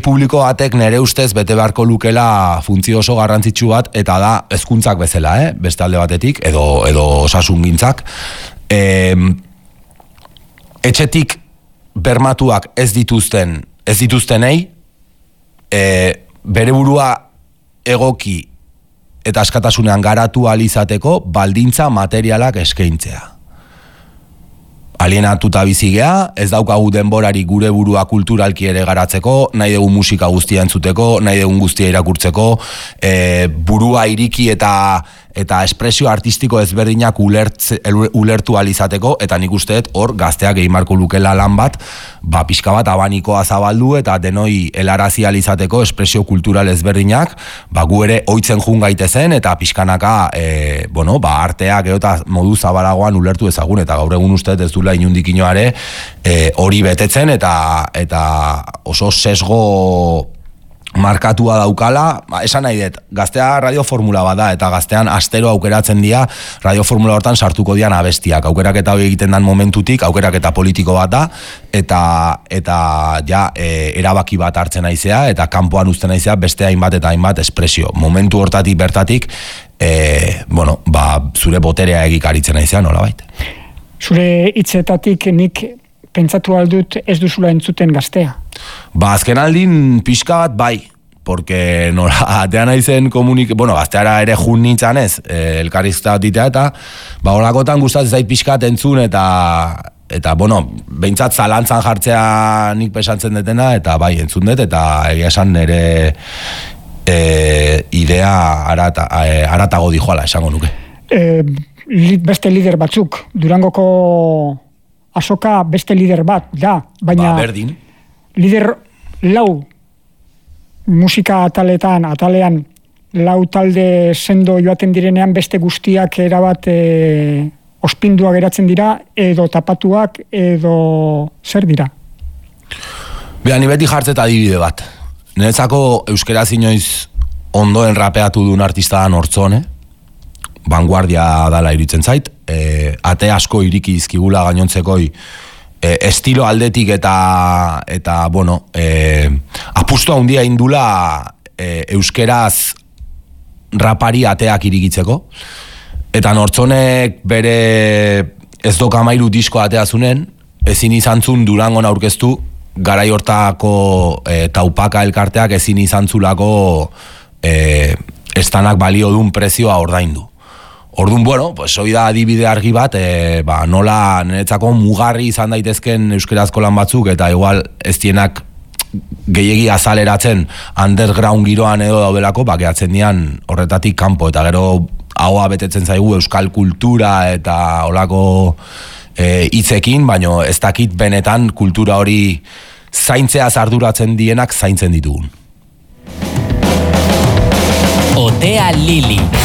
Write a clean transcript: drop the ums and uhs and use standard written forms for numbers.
publiko batek nere ustez bete beharko lukela funtzio oso garrantzitsu bat, eta da hezkuntzak bezala, beste alde batetik, edo osasungintzak. Etxetik bermatuak ez dituztenei, bere burua egoki eta askatasunean garatu ahal izateko baldintza materialak eskaintzea. Alienatuta bizi gea, ez daukagu denborari gure burua kulturalki ere garatzeko, nahi dugu musika guztia entzuteko, nahi dugu guztia irakurtzeko, burua iriki eta espresio artistiko ezberdinak ulertu ahal izateko, eta nik usteet hor gazteak egin marko lukela lan bat, pixka bat abanikoa zabaldu eta denoi helarazi ahal izateko espresio kultural ezberdinak, gu ere ohitzen jun gaitezen eta pixkanaka arteak eta modu zabalagoan ulertu ezagun, eta gaur egun usteet ez dula inundik inoare hori betetzen eta oso sesgo markatua daukala, esan nahi dut, gaztea radioformula bada, eta gaztean astero aukeratzen dira radioformula hortan sartuko dian abestiak, aukeraketa hori egiten dan momentutik, aukeraketa politiko bat da, eta erabaki bat hartzen naizea, eta kanpoan uzten naizea beste hainbat eta hainbat espresio. Momentu hortatik bertatik, zure boterea egikaritzen naizea, nolabait. Zure hitzetatik nik pentsatu aldut ez duzula entzuten gaztea. Azken aldin pixka bat bai, porque atean naizen gazteara ere jun nintzen ez, elkarrizketa ditea eta holakotan gustatzen zait pixka entzun eta behintzat zalantzan jartzea nik pesantzen detena, eta bai entzun dut, eta egia esan nire idea haratago dijoala, esango nuke. Beste lider batzuk, Durangoko azoka beste lider bat da, baina berdin. Lider lau musika atalean lau talde sendo joaten direnean beste guztiak erabat ospindua geratzen dira, edo tapatuak, edo zer dira? Ni beti jartzet adibide bat. Niretzako euskeraz inoiz ondoen rapeatu duen artista da Nortzone, vanguardia dala iritzen zait, ate asko iriki izkigula gainontzekoi estilo aldetik eta apustu handia indula euskeraz rapari ateak irikitzeko, eta Nortzonek bere ez doka 13 disko ateazunen, ezin izantzun Durangon aurkeztu, garai hortako taupaka elkarteak ezin izantzulako estanak balio duen prezioa ordaindu. Orduan, hori da adibide argi bat, nola niretzako mugarri izan daitezken euskerazko lan batzuk, eta igual ez dienak gehiegi azaleratzen underground giroan edo daudelako, gehatzen dian horretatik kanpo, eta gero haua betetzen zaigu euskal kultura eta holako hitzekin, baino ez dakit benetan kultura hori zaintzea arduratzen dienak zaintzen ditugun. Otea Lili.